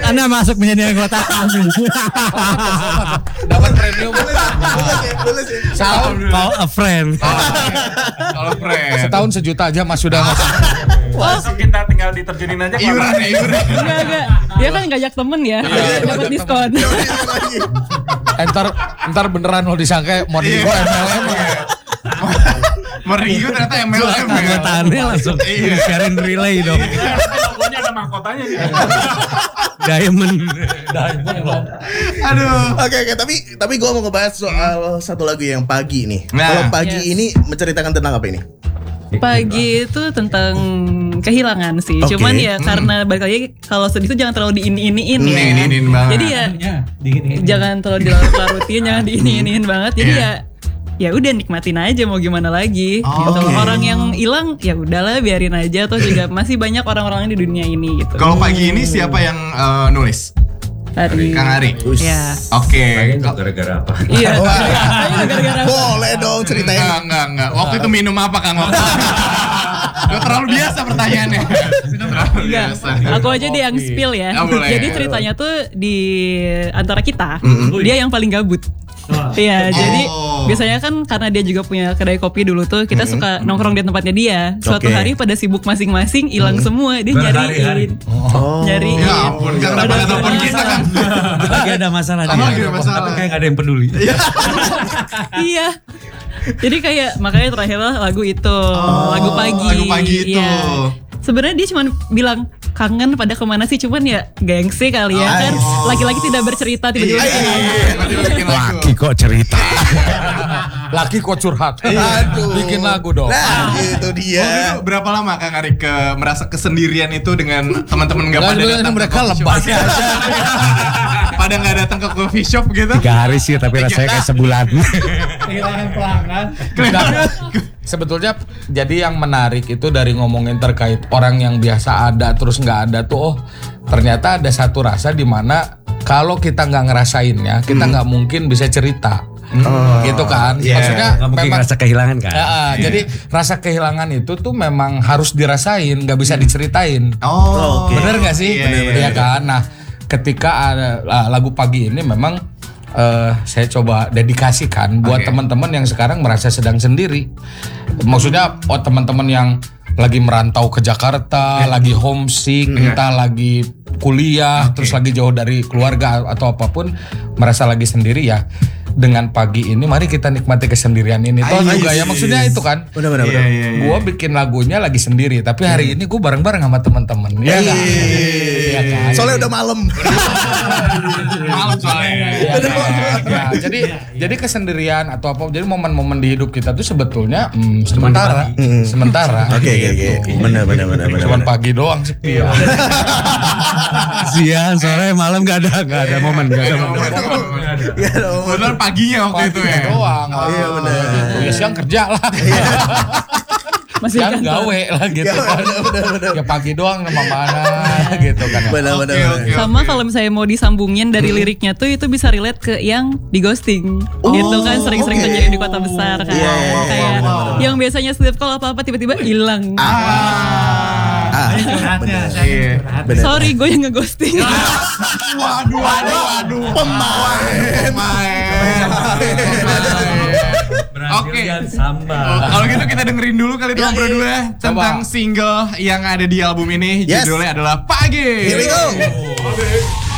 Anda masuk menjadi anggota kami. Dapat premium. Boleh sih. Call a friend. Kalau friend. Setahun sejuta aja Mas sudah Mas. Langsung kita tinggal diterjunin aja. Iuran. Enggak. Dia kan ngajak temen ya. Dapat diskon. Ntar beneran lo disangka morning gua MLM. Morning gue ternyata MLM ya. Anggotaannya langsung sharing relay dong. Pokoknya ada mahkotanya nih. Diamond. Aduh. Oke, tapi gue mau ngebahas soal satu lagu yang Pagi nih. Nah. Kalau Pagi ini menceritakan tentang apa ini? Pagi itu tentang kehilangan sih. Oke. Cuman ya karena balik lagi kalau sedih itu jangan terlalu diini-iniin ya. Diini-iniin banget. Jadi ya jangan terlalu dilarut-larutin, jangan diini-iniin banget. Jadi ya udah nikmatin aja mau gimana lagi. Gitu. oke. Orang yang hilang ya udahlah biarin aja. Atau juga masih banyak orang-orang di dunia ini gitu. Kalau Pagi ini siapa yang nulis? Hari. Kang Ari. Ya. Oke. Gara-gara apa? Iya. Kayaknya gara-gara Boleh dong ceritain. Enggak. Waktu itu minum apa Kang? Gue terlalu biasa pertanyaannya. Terlalu Enggak, biasa. aku aja deh yang spill ya. Oh, boleh. Jadi ceritanya tuh di antara kita, dia yang paling gabut. Iya, jadi biasanya kan karena dia juga punya kedai kopi dulu tuh, kita suka nongkrong di tempatnya dia. Suatu Oke. hari pada sibuk masing-masing, hilang semua, dia nyariin. Nyariin. Ya ampun, Kang kenapa nggak telepon kita Kang? Lagi ada masalah Lagi nih. ada masalah. Tapi kayak gak ada yang peduli. Iya. Jadi kayak makanya terakhir lagu itu, lagu pagi. Lagu Pagi itu. Iya. Sebenarnya dia cuma bilang kangen pada kemana sih, cuman ya gengsi kali ya kan. Laki-laki tidak bercerita tiba-tiba bikin lagu. Laki kok cerita. Laki kok curhat. Aduh. Bikin lagu dong. Nah, itu dia. Itu berapa lama Kang Ari merasa kesendirian itu dengan teman-teman nggak pada Dulu datang? mereka ke coffee lebay shop? aja. Pada nggak datang ke coffee shop gitu? 3 hari sih tapi rasanya kayak sebulan. Sebetulnya jadi yang menarik itu dari ngomongin terkait orang yang biasa ada terus nggak ada tuh, oh ternyata ada satu rasa di mana kalau kita nggak ngerasainnya kita nggak mungkin bisa cerita. Gitu kan. Maksudnya Gak mungkin memang ngerasa kehilangan kan. jadi rasa kehilangan itu tuh memang harus dirasain, nggak bisa diceritain. Oh, Oke. Bener gak sih? Iya, Iya kan. Nah, ketika ada lagu Pagi ini memang saya coba dedikasikan buat Oke. teman-teman yang sekarang merasa sedang sendiri. Maksudnya teman-teman yang lagi merantau ke Jakarta, lagi homesick, entah lagi kuliah, terus lagi jauh dari keluarga atau apapun, merasa lagi sendiri ya. Dengan Pagi ini mari kita nikmati kesendirian ini. Toh juga ya maksudnya itu kan. Benar. Iya. Gue bikin lagunya lagi sendiri, tapi hari ini gue bareng-bareng sama teman-teman. Iya kan? Iya kan? Soalnya udah malam. Malam soalnya. Ya, ya, jadi kesendirian atau apa, jadi momen-momen di hidup kita tuh sebetulnya sementara. Oke. Benar. Cuman pagi doang sepi. Siang, sore, malam gak ada momen. Ya dong. Benar paginya waktu itu ya. Doang. Iya, benar. Ya siang kerja lah. Masih Siang kantor. gawe lah gitu kan. Benar. Ya pagi doang sama mana gitu kan. Benar. Oke. Sama kalau misalnya mau disambungin dari liriknya tuh itu bisa relate ke yang di ghosting. Gitu kan sering-sering oke. terjadi di kota besar kan. Iya, Kayak yang biasanya setiap kalau apa-apa tiba-tiba hilang. Iya. Benar. Sorry gue yang ngeghosting. Waduh. Pemain. Oke. Kalau gitu kita dengerin dulu kali itu berdua tentang single yang ada di album ini. Yes. Judulnya adalah Pagi. Here we go.